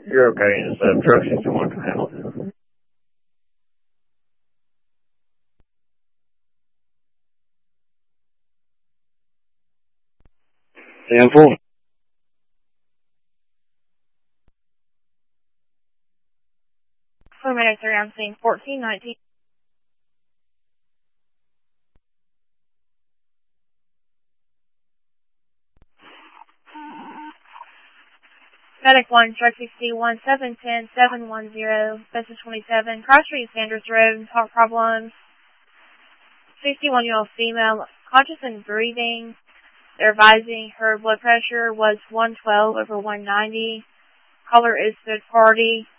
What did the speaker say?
You're okay. It's truck 61 can handle it. Stand full. Paramedics are on scene 1419. Medic 1, truck 61, 710, 710, business 27, Cross Street, Sanders Road, heart problems. 61-year-old female, conscious and breathing. They're advising her blood pressure was 112/190. Caller is third party.